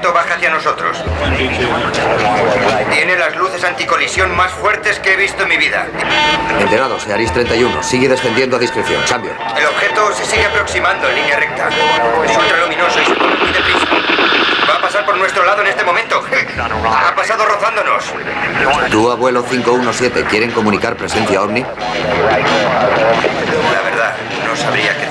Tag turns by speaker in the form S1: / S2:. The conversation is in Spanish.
S1: objeto baja hacia nosotros. Tiene las luces anticolisión más fuertes que he visto en mi vida.
S2: Enterado, Searis 31. Sigue descendiendo a discreción. Cambio.
S1: El objeto se sigue aproximando en línea recta. Es ultraluminoso y se mueve muy deprisa. Va a pasar por nuestro lado en este momento. Ha pasado rozándonos.
S2: Tú, abuelo 517, ¿quieren comunicar presencia ovni?
S1: La verdad, no sabría qué